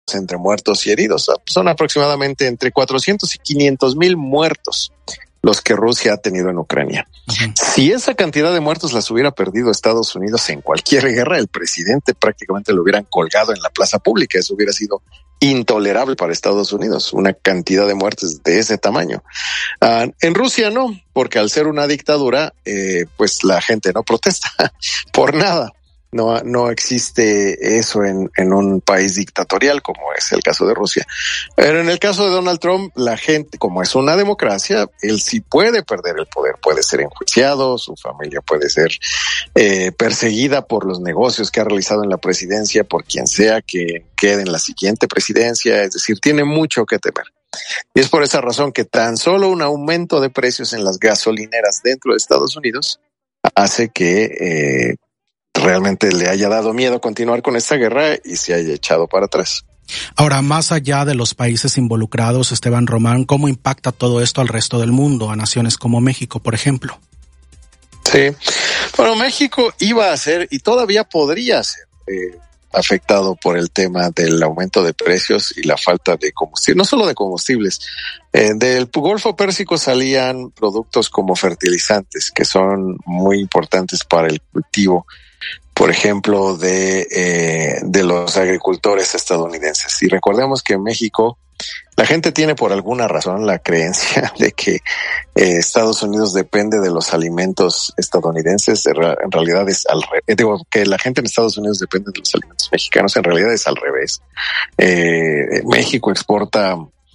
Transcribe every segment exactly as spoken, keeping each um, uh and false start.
entre muertos y heridos. Son aproximadamente entre cuatrocientos y quinientos mil muertos los que Rusia ha tenido en Ucrania. Uh-huh. Si esa cantidad de muertos las hubiera perdido Estados Unidos en cualquier guerra, el presidente prácticamente lo hubieran colgado en la plaza pública. Eso hubiera sido intolerable para Estados Unidos, una cantidad de muertes de ese tamaño. Uh, en Rusia no, porque al ser una dictadura, eh, pues la gente no protesta por nada. No, no existe eso en, en un país dictatorial como es el caso de Rusia. Pero en el caso de Donald Trump, la gente, como es una democracia, él sí puede perder el poder, puede ser enjuiciado, su familia puede ser eh, perseguida por los negocios que ha realizado en la presidencia, por quien sea que quede en la siguiente presidencia, es decir, tiene mucho que temer. Y es por esa razón que tan solo un aumento de precios en las gasolineras dentro de Estados Unidos hace que eh, realmente le haya dado miedo continuar con esta guerra y se haya echado para atrás. Ahora, más allá de los países involucrados, Esteban Román, ¿cómo impacta todo esto al resto del mundo, a naciones como México, por ejemplo? Sí, bueno, México iba a ser y todavía podría ser eh, afectado por el tema del aumento de precios y la falta de combustible, no solo de combustibles. Eh, del Golfo Pérsico salían productos como fertilizantes, que son muy importantes para el cultivo, por ejemplo, de, eh, de los agricultores estadounidenses. Y recordemos que en México la gente tiene por alguna razón la creencia de que eh, Estados Unidos depende de los alimentos estadounidenses. En realidad es al revés. Digo, que la gente en Estados Unidos depende de los alimentos mexicanos. En realidad es al revés. Eh, México exporta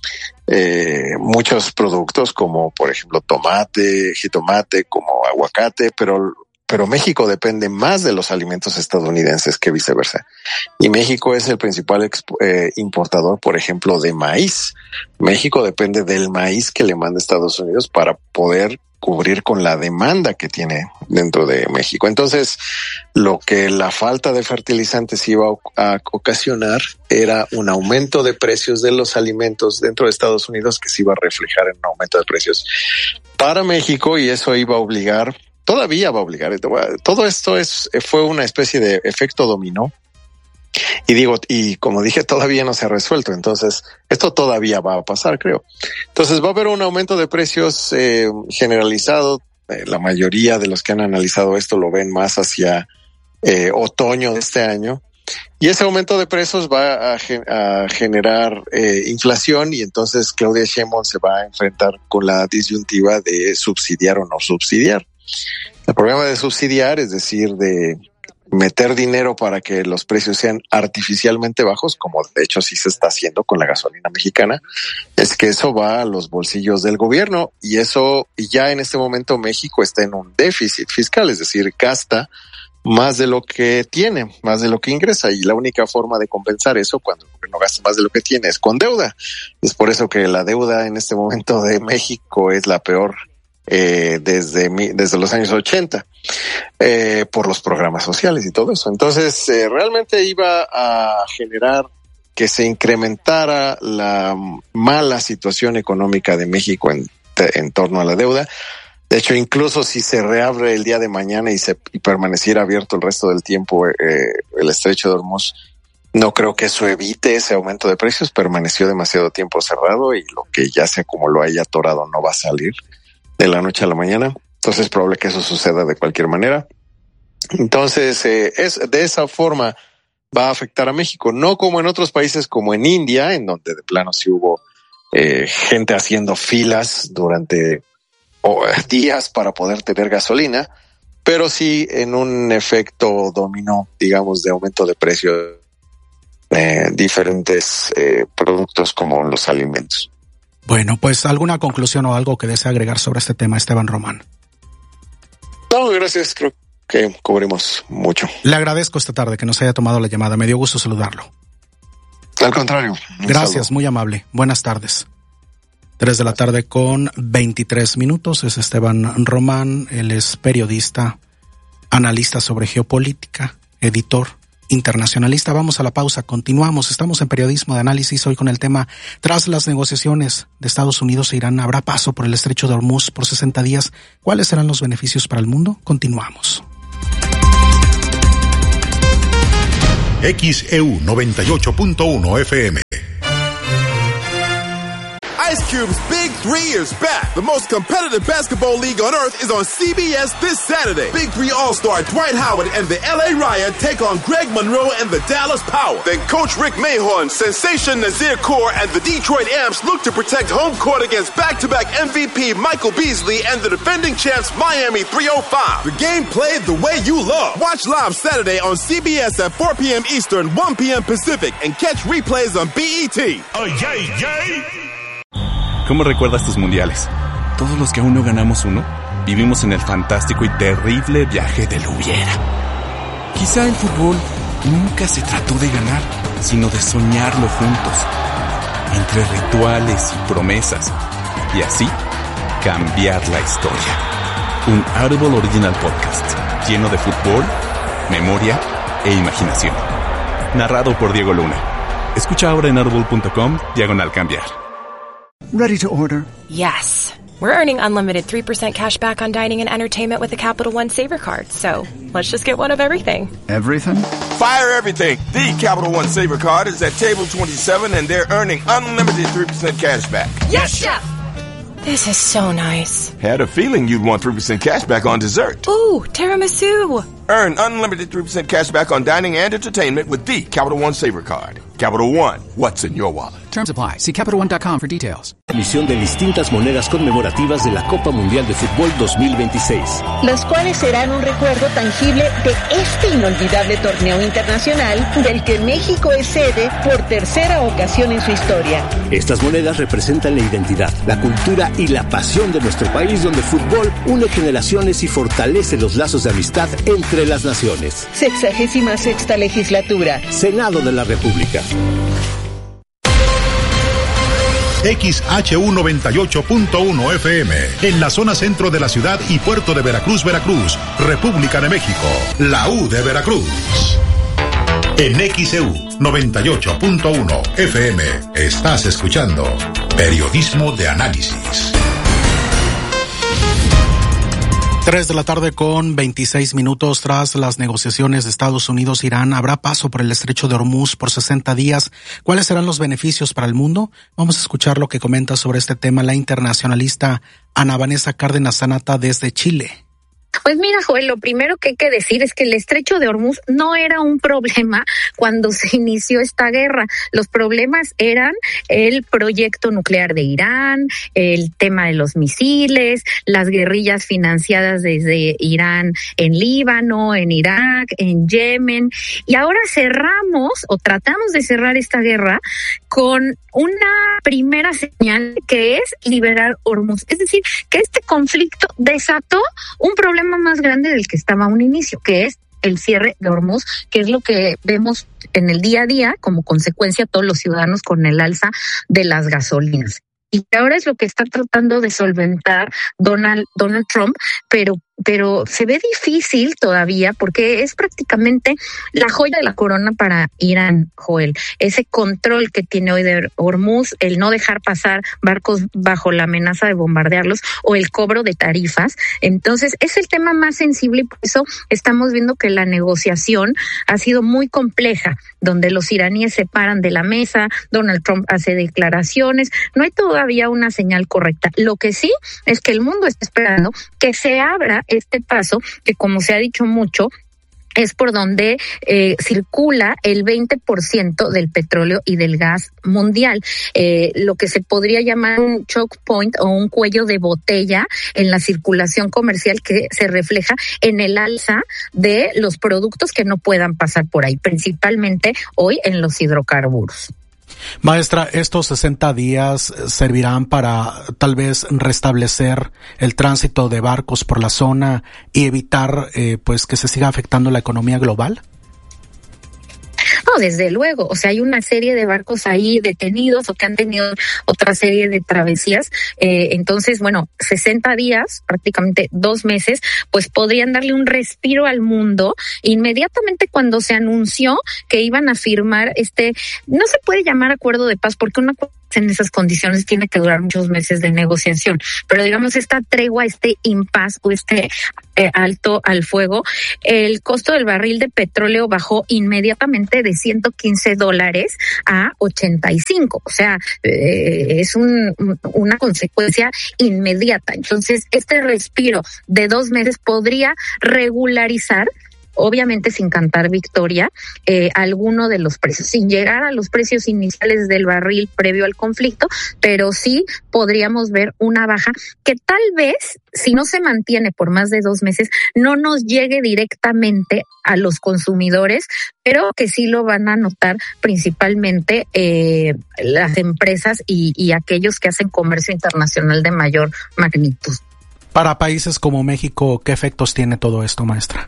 eh, muchos productos como, por ejemplo, tomate, jitomate, como aguacate, pero pero México depende más de los alimentos estadounidenses que viceversa. Y México es el principal expo, eh, importador, por ejemplo, de maíz. México depende del maíz que le manda Estados Unidos para poder cubrir con la demanda que tiene dentro de México. Entonces, lo que la falta de fertilizantes iba a ocasionar era un aumento de precios de los alimentos dentro de Estados Unidos que se iba a reflejar en un aumento de precios para México, y eso iba a obligar Todavía va a obligar. Todo esto es fue una especie de efecto dominó. Y digo, y como dije, todavía no se ha resuelto. Entonces, esto todavía va a pasar, creo. Entonces, va a haber un aumento de precios eh, generalizado. Eh, la mayoría de los que han analizado esto lo ven más hacia eh, otoño de este año. Y ese aumento de precios va a, a generar eh, inflación, y entonces Claudia Sheinbaum se va a enfrentar con la disyuntiva de subsidiar o no subsidiar. El problema de subsidiar, es decir, de meter dinero para que los precios sean artificialmente bajos, como de hecho sí se está haciendo con la gasolina mexicana, es que eso va a los bolsillos del gobierno, y eso ya en este momento México está en un déficit fiscal, es decir, gasta más de lo que tiene, más de lo que ingresa, y la única forma de compensar eso cuando el gobierno gasta más de lo que tiene es con deuda. Es por eso que la deuda en este momento de México es la peor Eh, desde mi, desde los años ochenta, eh, por los programas sociales y todo eso. Entonces, eh, realmente iba a generar que se incrementara la mala situación económica de México en, en torno a la deuda. De hecho, incluso si se reabre el día de mañana y se y permaneciera abierto el resto del tiempo eh, el estrecho de Hormuz, no creo que eso evite ese aumento de precios. Permaneció demasiado tiempo cerrado y lo que ya se acumuló ahí atorado no va a salir de la noche a la mañana. Entonces es probable que eso suceda de cualquier manera. Entonces, eh, es de esa forma va a afectar a México, no como en otros países como en India, en donde de plano sí hubo eh, gente haciendo filas durante oh, días para poder tener gasolina, pero sí en un efecto dominó, digamos, de aumento de precios de diferentes eh, productos como los alimentos. Bueno, pues ¿alguna conclusión o algo que desea agregar sobre este tema, Esteban Román? No, gracias, creo que cubrimos mucho. Le agradezco esta tarde que nos haya tomado la llamada, me dio gusto saludarlo. Al contrario. Gracias, muy amable. Buenas tardes. Tres de la tarde con veintitrés minutos, es Esteban Román, él es periodista, analista sobre geopolítica, editor, internacionalista. Vamos a la pausa, continuamos, estamos en Periodismo de Análisis, hoy con el tema: tras las negociaciones de Estados Unidos e Irán, ¿habrá paso por el estrecho de Hormuz por sesenta días? ¿Cuáles serán los beneficios para el mundo? Continuamos. X E U noventa y ocho punto uno F M, Ice Cube's Big Three is back. The most competitive basketball league on earth is on C B S this Saturday. Big Three All-Star Dwight Howard and the L A Riot take on Greg Monroe and the Dallas Power. Then Coach Rick Mahorn, Sensation Nazir Kaur, and the Detroit Amps look to protect home court against back-to-back M V P Michael Beasley and the defending champs Miami three oh five. The game played the way you love. Watch live Saturday on C B S at four p.m. Eastern, one p.m. Pacific, and catch replays on B E T. Oh, yay, yay. ¿Cómo recuerdas tus mundiales? Todos los que aún no ganamos uno, vivimos en el fantástico y terrible viaje del hubiera. Quizá el fútbol nunca se trató de ganar, sino de soñarlo juntos, entre rituales y promesas, y así cambiar la historia. Un Audible Original Podcast, lleno de fútbol, memoria e imaginación. Narrado por Diego Luna. Escucha ahora en audible.com, diagonal cambiar. Ready to order? Yes. We're earning unlimited three percent cash back on dining and entertainment with the Capital One Saver Card. So let's just get one of everything. Everything? Fire everything. The Capital One Saver Card is at table twenty-seven, and they're earning unlimited three percent cash back. Yes, Chef! This is so nice. Had a feeling you'd want three percent cash back on dessert. Ooh, tiramisu. Earn unlimited three percent cash back on dining and entertainment with the Capital One Saver Card. Capital One, what's in your wallet? Terms apply. See Capital One dot com for details. Emisión de distintas monedas conmemorativas de la Copa Mundial de Fútbol dos mil veintiséis. Las cuales serán un recuerdo tangible de este inolvidable torneo internacional del que México es sede por tercera ocasión en su historia. Estas monedas representan la identidad, la cultura y la pasión de nuestro país, donde el fútbol une generaciones y fortalece los lazos de amistad entre las naciones. Sexagésima sexta legislatura. Senado de la República. X H U noventa y ocho punto uno F M, en la zona centro de la ciudad y puerto de Veracruz, Veracruz, República de México, la U de Veracruz. En X E U noventa y ocho punto uno F M estás escuchando Periodismo de Análisis. Tres de la tarde con veintiséis minutos. Tras las negociaciones de Estados Unidos-Irán, ¿habrá paso por el estrecho de Hormuz por sesenta días? ¿Cuáles serán los beneficios para el mundo? Vamos a escuchar lo que comenta sobre este tema la internacionalista Ana Vanessa Cárdenas Sanata desde Chile. Pues mira, Joel, lo primero que hay que decir es que el estrecho de Hormuz no era un problema cuando se inició esta guerra. Los problemas eran el proyecto nuclear de Irán, el tema de los misiles, las guerrillas financiadas desde Irán en Líbano, en Irak, en Yemen. Y ahora cerramos o tratamos de cerrar esta guerra con una primera señal que es liberar Hormuz. Es decir, que este conflicto desató un problema más grande del que estaba a un inicio, que es el cierre de Hormuz, que es lo que vemos en el día a día como consecuencia todos los ciudadanos con el alza de las gasolinas. Y ahora es lo que está tratando de solventar Donald, Donald Trump, pero pero se ve difícil todavía porque es prácticamente la joya de la corona para Irán, Joel. Ese control que tiene hoy de Hormuz, el no dejar pasar barcos bajo la amenaza de bombardearlos o el cobro de tarifas. Entonces es el tema más sensible y por eso estamos viendo que la negociación ha sido muy compleja, donde los iraníes se paran de la mesa, Donald Trump hace declaraciones, no hay todavía una señal correcta. Lo que sí es que el mundo está esperando que se abra este paso, que como se ha dicho mucho, es por donde eh, circula el veinte por ciento del petróleo y del gas mundial, eh, lo que se podría llamar un choke point o un cuello de botella en la circulación comercial que se refleja en el alza de los productos que no puedan pasar por ahí, principalmente hoy en los hidrocarburos. Maestra, ¿estos sesenta días servirán para tal vez restablecer el tránsito de barcos por la zona y evitar eh, pues que se siga afectando la economía global? No, desde luego, o sea, hay una serie de barcos ahí detenidos o que han tenido otra serie de travesías, eh, entonces, bueno, sesenta días, prácticamente dos meses, pues podrían darle un respiro al mundo. Inmediatamente cuando se anunció que iban a firmar este, no se puede llamar acuerdo de paz porque un acuerdo en esas condiciones tiene que durar muchos meses de negociación, pero digamos esta tregua, este impas o este eh, alto al fuego, el costo del barril de petróleo bajó inmediatamente de ciento quince dólares a ochenta y cinco. O sea, eh, es un, una consecuencia inmediata. Entonces, este respiro de dos meses podría regularizar, obviamente sin cantar victoria, eh, alguno de los precios, sin llegar a los precios iniciales del barril previo al conflicto, pero sí podríamos ver una baja que tal vez, si no se mantiene por más de dos meses, no nos llegue directamente a los consumidores, pero que sí lo van a notar principalmente eh, las empresas y, y aquellos que hacen comercio internacional de mayor magnitud. Para países como México, ¿qué efectos tiene todo esto, maestra?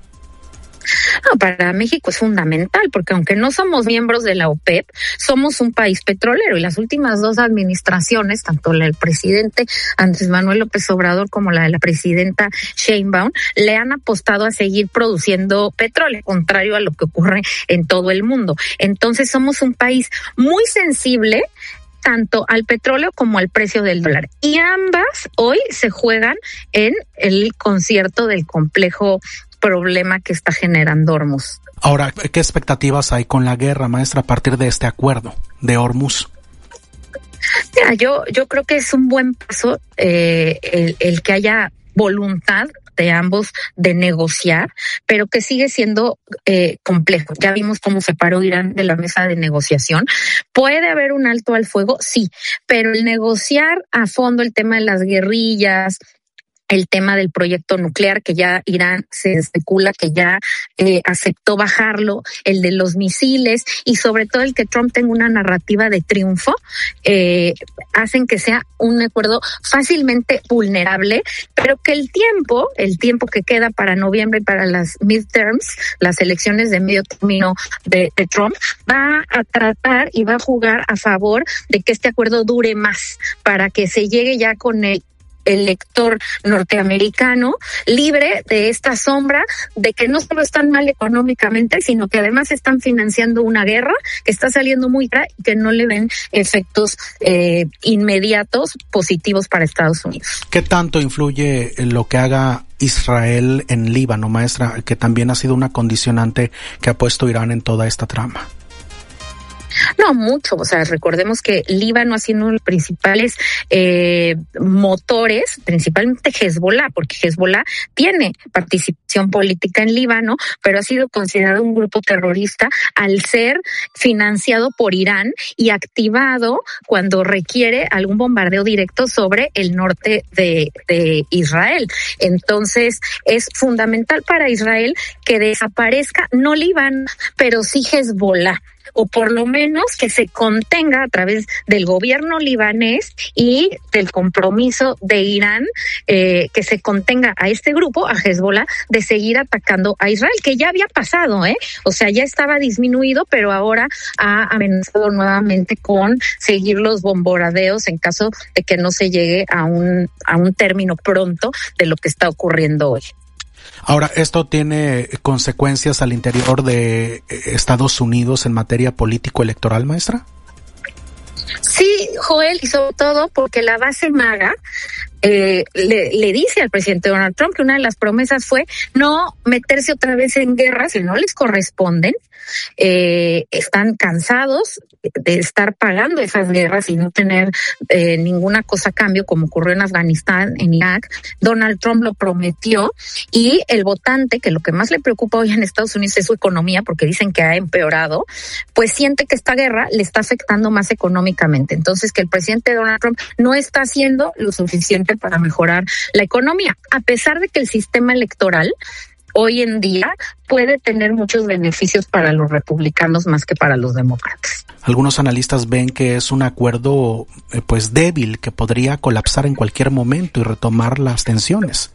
No, para México es fundamental, porque aunque no somos miembros de la OPEP, somos un país petrolero, y las últimas dos administraciones, tanto la del presidente Andrés Manuel López Obrador como la de la presidenta Sheinbaum, le han apostado a seguir produciendo petróleo, contrario a lo que ocurre en todo el mundo. Entonces somos un país muy sensible tanto al petróleo como al precio del dólar. Y ambas hoy se juegan en el concierto del complejo problema que está generando Hormuz. Ahora, ¿qué expectativas hay con la guerra, maestra, a partir de este acuerdo de Hormuz? Mira, yo, yo creo que es un buen paso eh, el, el que haya voluntad de ambos de negociar, pero que sigue siendo eh, complejo. Ya vimos cómo se paró Irán de la mesa de negociación. ¿Puede haber un alto al fuego? Sí, pero el negociar a fondo el tema de las guerrillas, el tema del proyecto nuclear, que ya Irán se especula que ya eh, aceptó bajarlo, el de los misiles y sobre todo el que Trump tenga una narrativa de triunfo, eh, hacen que sea un acuerdo fácilmente vulnerable, pero que el tiempo, el tiempo que queda para noviembre y para las midterms, las elecciones de medio término de, de Trump, va a tratar y va a jugar a favor de que este acuerdo dure más, para que se llegue ya con el elector norteamericano libre de esta sombra de que no solo están mal económicamente, sino que además están financiando una guerra que está saliendo muy cara y que no le ven efectos eh, inmediatos positivos para Estados Unidos. ¿Qué tanto influye en lo que haga Israel en Líbano, maestra, que también ha sido una condicionante que ha puesto Irán en toda esta trama? No, mucho. O sea, recordemos que Líbano ha sido uno de los principales eh, motores, principalmente Hezbollah, porque Hezbollah tiene participación política en Líbano, pero ha sido considerado un grupo terrorista al ser financiado por Irán y activado cuando requiere algún bombardeo directo sobre el norte de, de Israel. Entonces, es fundamental para Israel que desaparezca, no Líbano, pero sí Hezbollah, o por lo menos que se contenga a través del gobierno libanés y del compromiso de Irán, eh, que se contenga a este grupo, a Hezbollah, de seguir atacando a Israel, que ya había pasado, ¿eh? O sea, ya estaba disminuido, pero ahora ha amenazado nuevamente con seguir los bombardeos en caso de que no se llegue a un, a un término pronto de lo que está ocurriendo hoy. Ahora, ¿esto tiene consecuencias al interior de Estados Unidos en materia político-electoral, maestra? Sí, Joel, y sobre todo porque la base MAGA eh, le, le dice al presidente Donald Trump que una de las promesas fue no meterse otra vez en guerras si no les corresponden. Eh, están cansados de estar pagando esas guerras y no tener eh, ninguna cosa a cambio, como ocurrió en Afganistán, en Irak. Donald Trump lo prometió y el votante, que lo que más le preocupa hoy en Estados Unidos es su economía, porque dicen que ha empeorado, pues siente que esta guerra le está afectando más económicamente. Entonces, que el presidente Donald Trump no está haciendo lo suficiente para mejorar la economía, a pesar de que el sistema electoral hoy en día puede tener muchos beneficios para los republicanos más que para los demócratas. Algunos analistas ven que es un acuerdo eh, pues débil, que podría colapsar en cualquier momento y retomar las tensiones.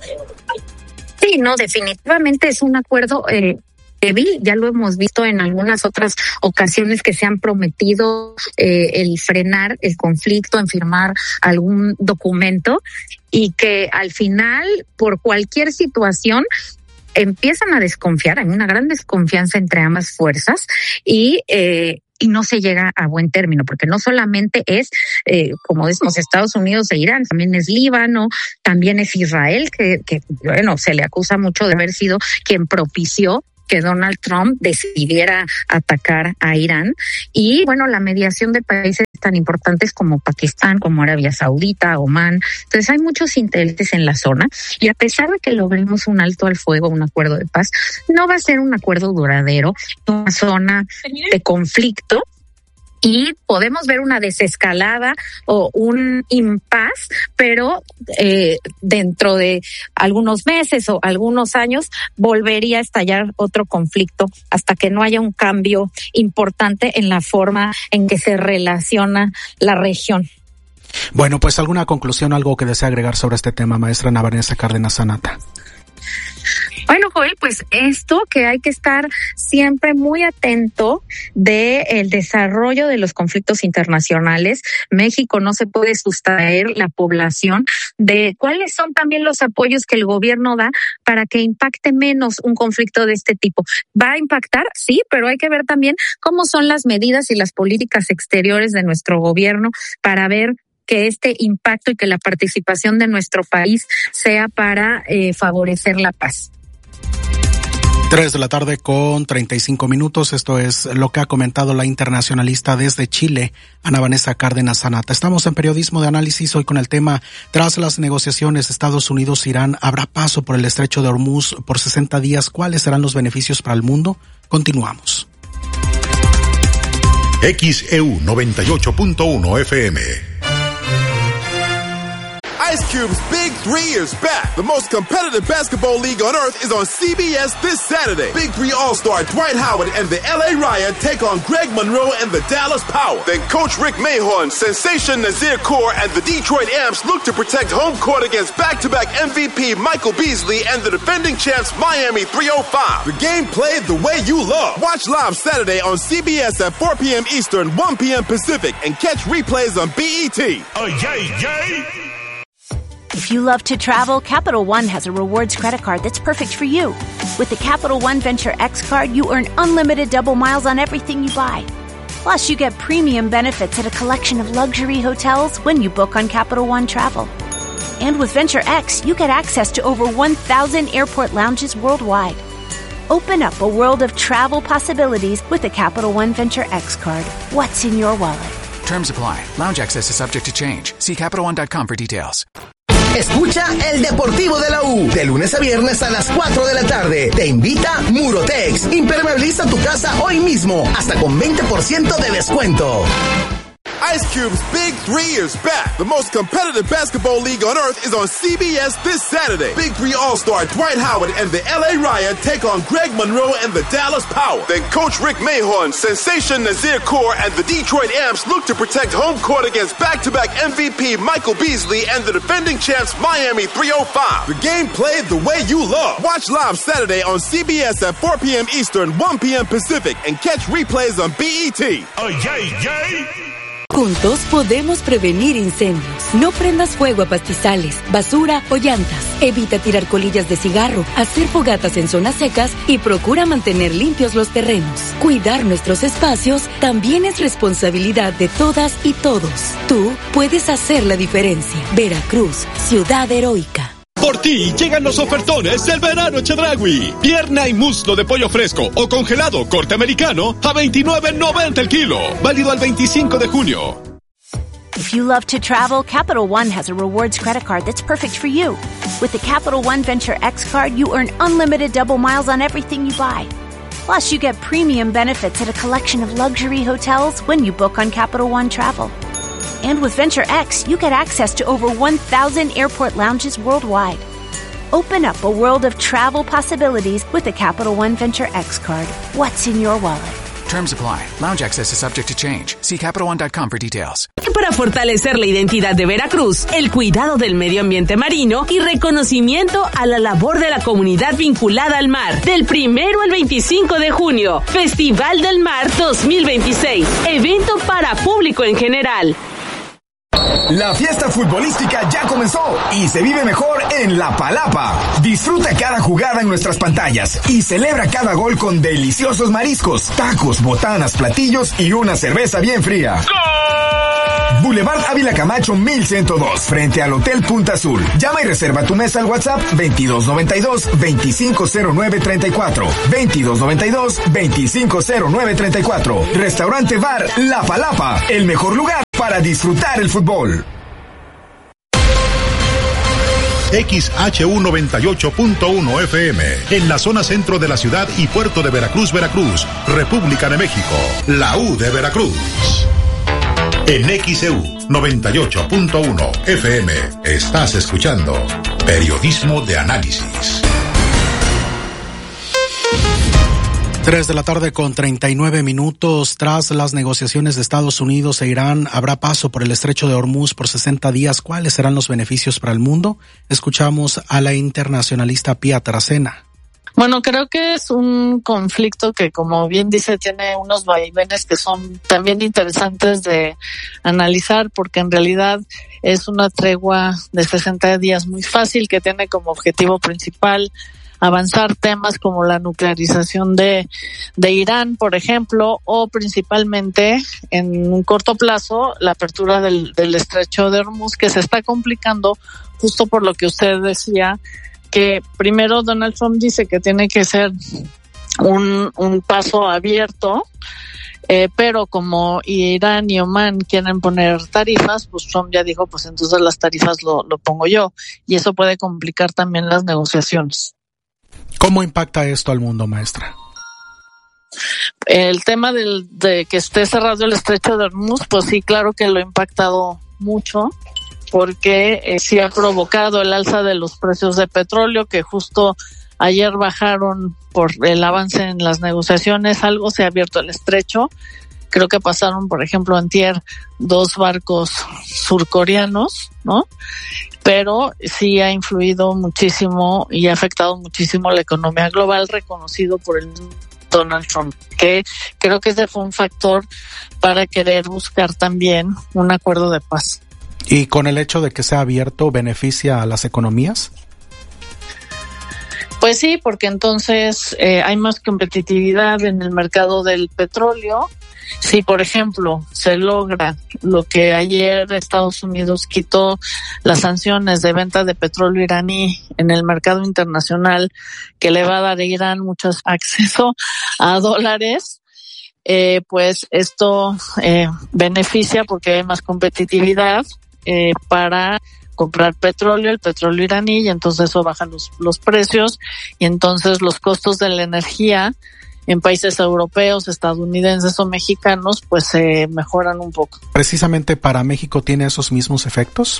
Sí, no, definitivamente es un acuerdo eh, débil. Ya lo hemos visto en algunas otras ocasiones que se han prometido eh, el frenar el conflicto, en firmar algún documento y que al final, por cualquier situación, empiezan a desconfiar. Hay una gran desconfianza entre ambas fuerzas y eh, y no se llega a buen término, porque no solamente es, eh, como decimos, Estados Unidos e Irán, también es Líbano, también es Israel, que, que bueno, se le acusa mucho de haber sido quien propició que Donald Trump decidiera atacar a Irán. Y bueno, la mediación de países tan importantes como Pakistán, como Arabia Saudita, Omán. Entonces hay muchos intereses en la zona y a pesar de que logremos un alto al fuego, un acuerdo de paz, no va a ser un acuerdo duradero, una zona de conflicto. Y podemos ver una desescalada o un impas, pero eh, dentro de algunos meses o algunos años volvería a estallar otro conflicto hasta que no haya un cambio importante en la forma en que se relaciona la región. Bueno, pues alguna conclusión, algo que desea agregar sobre este tema, maestra Ana Vanessa Cárdenas Zanata. Bueno, Joel, pues esto que hay que estar siempre muy atento de el desarrollo de los conflictos internacionales. México no se puede sustraer la población de cuáles son también los apoyos que el gobierno da para que impacte menos un conflicto de este tipo. ¿Va a impactar? Sí, pero hay que ver también cómo son las medidas y las políticas exteriores de nuestro gobierno para ver que este impacto y que la participación de nuestro país sea para eh, favorecer la paz. Tres de la tarde con treinta y cinco minutos. Esto es lo que ha comentado la internacionalista desde Chile, Ana Vanessa Cárdenas Zanata. Estamos en Periodismo de Análisis hoy con el tema: tras las negociaciones Estados Unidos-Irán, ¿habrá paso por el estrecho de Hormuz por sesenta días? ¿Cuáles serán los beneficios para el mundo? Continuamos. X E U noventa y ocho punto uno F M. Ice Cube's Big Three is back. The most competitive basketball league on earth is on C B S this Saturday. Big Three All-Star Dwight Howard and the L A Riot take on Greg Monroe and the Dallas Power. Then Coach Rick Mahorn, Sensation Nazir Kaur, and the Detroit Amps look to protect home court against back-to-back M V P Michael Beasley and the defending champs Miami three oh five. The game played the way you love. Watch live Saturday on C B S at four p.m. Eastern, one p.m. Pacific, and catch replays on B E T. Oh, yay, yay! If you love to travel, Capital One has a rewards credit card that's perfect for you. With the Capital One Venture X card, you earn unlimited double miles on everything you buy. Plus, you get premium benefits at a collection of luxury hotels when you book on Capital One Travel. And with Venture X, you get access to over one thousand airport lounges worldwide. Open up a world of travel possibilities with the Capital One Venture X card. What's in your wallet? Terms apply. Lounge access is subject to change. See Capital One dot com for details. Escucha El Deportivo de la U, de lunes a viernes a las cuatro de la tarde. Te invita Murotex. Impermeabiliza tu casa hoy mismo, hasta con veinte por ciento de descuento. Ice Cube's Big Three is back. The most competitive basketball league on earth is on C B S this Saturday. Big Three All-Star Dwight Howard and the L A Riot take on Greg Monroe and the Dallas Power. Then Coach Rick Mahorn, Sensation Nazir Kaur, and the Detroit Amps look to protect home court against back-to-back M V P Michael Beasley and the defending champs Miami three oh five. The game played the way you love. Watch live Saturday on C B S at four p.m. Eastern, one p.m. Pacific, and catch replays on B E T. Oh, yay, yay! Juntos podemos prevenir incendios. No prendas fuego a pastizales, basura o llantas. Evita tirar colillas de cigarro, hacer fogatas en zonas secas y procura mantener limpios los terrenos. Cuidar nuestros espacios también es responsabilidad de todas y todos. Tú puedes hacer la diferencia. Veracruz, ciudad heroica. Por ti llegan los ofertones del verano Chedraui. Pierna y muslo de pollo fresco o congelado corte americano a veintinueve noventa el kilo. Válido al veinticinco de junio. If you love to travel, Capital One has a rewards credit card that's perfect for you. With the Capital One Venture X card, you earn unlimited double miles on everything you buy. Plus, you get premium benefits at a collection of luxury hotels when you book on Capital One Travel. And with Venture X, you get access to over one thousand airport lounges worldwide. Open up a world of travel possibilities with the Capital One Venture X card. What's in your wallet? Terms apply. Lounge access is subject to change. See Capital One dot com for details. Para fortalecer la identidad de Veracruz, el cuidado del medio ambiente marino y reconocimiento a la labor de la comunidad vinculada al mar. Del primero al veinticinco de junio, Festival del Mar dos mil veintiséis. Evento para público en general. La fiesta futbolística ya comenzó y se vive mejor en La Palapa. Disfruta cada jugada en nuestras pantallas y celebra cada gol con deliciosos mariscos, tacos, botanas, platillos y una cerveza bien fría. Boulevard Ávila Camacho mil ciento dos, frente al Hotel Punta Azul. Llama y reserva tu mesa al WhatsApp veintidós noventa y dos, veinticinco cero nueve treinta y cuatro. veintidós noventa y dos, veinticinco cero nueve treinta y cuatro. Restaurante Bar La Palapa, el mejor lugar para disfrutar el fútbol. X H U noventa y ocho punto uno F M, en la zona centro de la ciudad y puerto de Veracruz, Veracruz, República de México, la U de Veracruz. En X E U noventa y ocho punto uno F M, estás escuchando Periodismo de Análisis. Tres de la tarde con treinta y nueve minutos. Tras las negociaciones de Estados Unidos e Irán, habrá paso por el estrecho de Hormuz por sesenta días. ¿Cuáles serán los beneficios para el mundo? Escuchamos a la internacionalista Pia Tracena. Bueno, creo que es un conflicto que, como bien dice, tiene unos vaivenes que son también interesantes de analizar, porque en realidad es una tregua de sesenta días muy fácil que tiene como objetivo principal avanzar temas como la nuclearización de, de Irán, por ejemplo, o principalmente en un corto plazo la apertura del, del estrecho de Hormuz, que se está complicando justo por lo que usted decía, que primero Donald Trump dice que tiene que ser un, un paso abierto, eh, pero como Irán y Omán quieren poner tarifas, pues Trump ya dijo, pues entonces las tarifas lo, lo pongo yo, y eso puede complicar también las negociaciones. ¿Cómo impacta esto al mundo, maestra? El tema del, de que esté cerrado el estrecho de Hormuz, pues sí, claro que lo ha impactado mucho, porque eh, sí ha provocado el alza de los precios de petróleo, que justo ayer bajaron por el avance en las negociaciones. Algo se ha abierto el estrecho. Creo que pasaron, por ejemplo, antier dos barcos surcoreanos, ¿no? Pero sí ha influido muchísimo y ha afectado muchísimo la economía global, reconocido por el Donald Trump, que creo que ese fue un factor para querer buscar también un acuerdo de paz. ¿Y con el hecho de que sea abierto beneficia a las economías? Pues sí, porque entonces eh, hay más competitividad en el mercado del petróleo. Si, por ejemplo, se logra lo que ayer Estados Unidos quitó, las sanciones de venta de petróleo iraní en el mercado internacional, que le va a dar a Irán mucho acceso a dólares, eh, pues esto eh, beneficia porque hay más competitividad eh, para comprar petróleo, el petróleo iraní, y entonces eso baja los, los precios, y entonces los costos de la energía en países europeos, estadounidenses o mexicanos, pues se eh, mejoran un poco. ¿Precisamente para México tiene esos mismos efectos?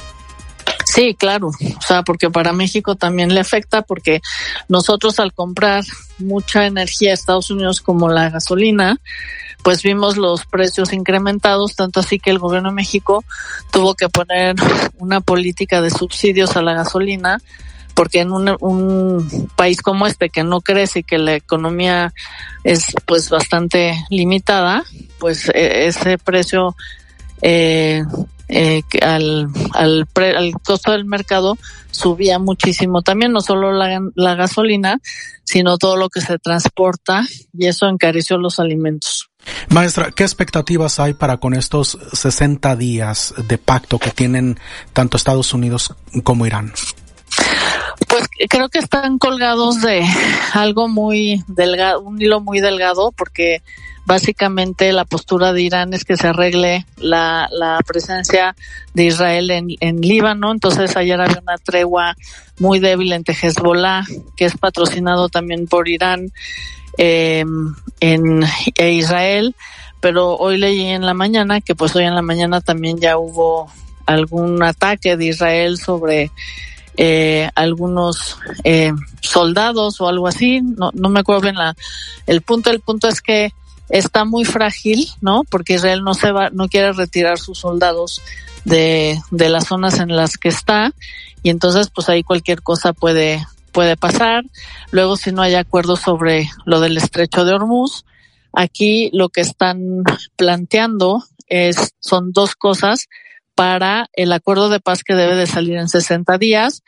Sí, claro, o sea, porque para México también le afecta, porque nosotros al comprar mucha energía a Estados Unidos como la gasolina, pues vimos los precios incrementados, tanto así que el gobierno de México tuvo que poner una política de subsidios a la gasolina, porque en un, un país como este que no crece y que la economía es pues bastante limitada, pues eh, ese precio eh, eh, al al, pre, al costo del mercado subía muchísimo también, no solo la, la gasolina, sino todo lo que se transporta, y eso encareció los alimentos. Maestra, ¿qué expectativas hay para con estos sesenta días de pacto que tienen tanto Estados Unidos como Irán? Pues creo que están colgados de algo muy delgado, un hilo muy delgado, porque básicamente la postura de Irán es que se arregle la, la presencia de Israel en, en Líbano. Entonces ayer había una tregua muy débil entre Hezbollah, que es patrocinado también por Irán, eh, en e Israel, pero hoy leí en la mañana que pues hoy en la mañana también ya hubo algún ataque de Israel sobre eh, algunos eh, soldados o algo así, no no me acuerdo bien la el punto, el punto es que está muy frágil, ¿no? Porque Israel no se va, no quiere retirar sus soldados de de las zonas en las que está, y entonces pues ahí cualquier cosa puede puede pasar. Luego, si no hay acuerdo sobre lo del estrecho de Hormuz, aquí lo que están planteando es son dos cosas para el acuerdo de paz que debe de salir en sesenta días,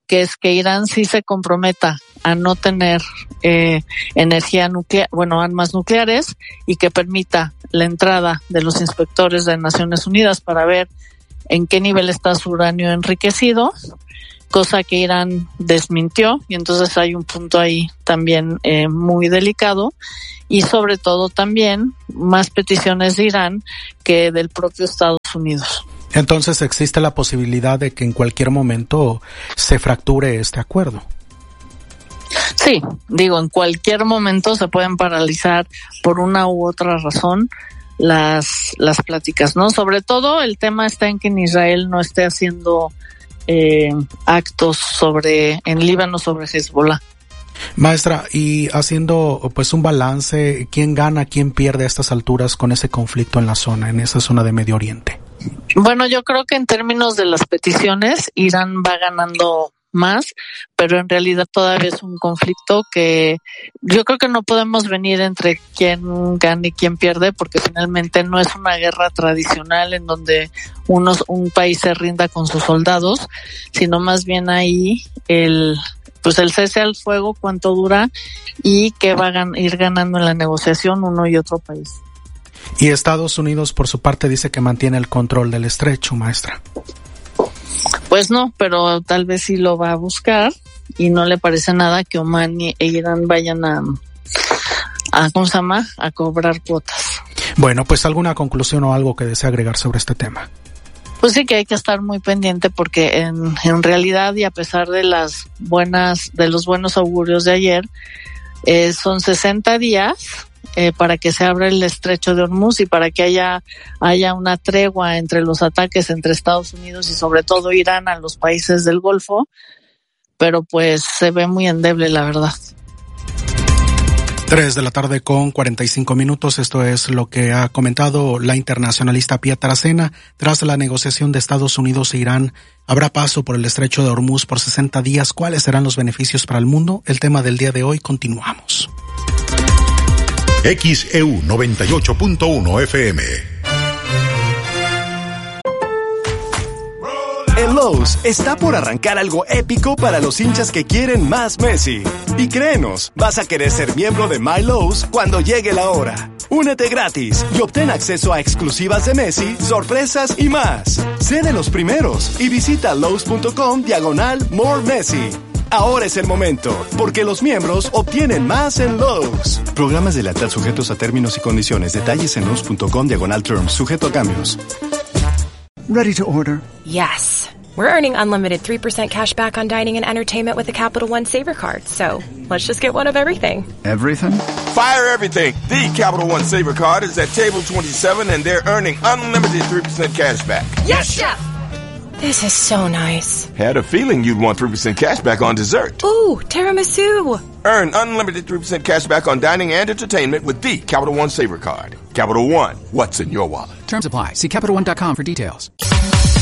que es que Irán sí se comprometa a no tener eh, energía nuclear, bueno, armas nucleares, y que permita la entrada de los inspectores de Naciones Unidas para ver en qué nivel está su uranio enriquecido, cosa que Irán desmintió, y entonces hay un punto ahí también eh, muy delicado, y sobre todo también más peticiones de Irán que del propio Estados Unidos. Entonces existe la posibilidad de que en cualquier momento se fracture este acuerdo. Sí, digo, en cualquier momento se pueden paralizar por una u otra razón las las pláticas, ¿no? Sobre todo el tema está en que en Israel no esté haciendo eh, actos sobre en Líbano sobre Hezbollah. Maestra, y haciendo pues un balance, ¿quién gana, quién pierde a estas alturas con ese conflicto en la zona, en esa zona de Medio Oriente? Bueno, yo creo que en términos de las peticiones, Irán va ganando más, pero en realidad todavía es un conflicto que yo creo que no podemos venir entre quién gana y quién pierde, porque finalmente no es una guerra tradicional en donde unos, un país se rinda con sus soldados, sino más bien ahí el pues el cese al fuego, cuánto dura y qué va a gan- ir ganando en la negociación uno y otro país. Y Estados Unidos, por su parte, dice que mantiene el control del estrecho, maestra. Pues no, pero tal vez sí lo va a buscar, y no le parece nada que Omán e Irán vayan a, a ¿cómo se llama?, a cobrar cuotas. Bueno, pues alguna conclusión o algo que desea agregar sobre este tema. Pues sí que hay que estar muy pendiente, porque en, en realidad, y a pesar de las buenas, de los buenos augurios de ayer, eh, son sesenta días eh, para que se abra el estrecho de Hormuz y para que haya haya una tregua entre los ataques entre Estados Unidos y sobre todo Irán a los países del Golfo, pero pues se ve muy endeble, la verdad. Tres de la tarde con cuarenta y cinco minutos. Esto es lo que ha comentado la internacionalista Pia Taracena. Tras la negociación de Estados Unidos e Irán, habrá paso por el estrecho de Hormuz por sesenta días. ¿Cuáles serán los beneficios para el mundo? El tema del día de hoy. Continuamos. X E U noventa y ocho punto uno F M. En Lowe's está por arrancar algo épico para los hinchas que quieren más Messi. Y créenos, vas a querer ser miembro de My Lowe's cuando llegue la hora. Únete gratis y obtén acceso a exclusivas de Messi, sorpresas y más. Sé de los primeros y visita Lowe's.com diagonal More Messi. Ahora es el momento, porque los miembros obtienen más en Lowe's. Programas de lealtad sujetos a términos y condiciones. Detalles en Lowe's.com diagonal terms, sujeto a cambios. Ready to order? Yes. We're earning unlimited three percent cash back on dining and entertainment with the Capital One Saver Card. So let's just get one of everything. Everything? Fire everything. The Capital One Saver Card is at table twenty-seven and they're earning unlimited three percent cash back. Yes, Chef! This is so nice. Had a feeling you'd want three percent cash back on dessert. Ooh, tiramisu. Earn unlimited three percent cash back on dining and entertainment with the Capital One Saver Card. Capital One, what's in your wallet? Terms apply. See Capital One dot com for details.